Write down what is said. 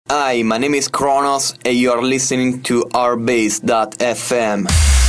Hi, my name is Kronos and you are listening to Arbase.fm.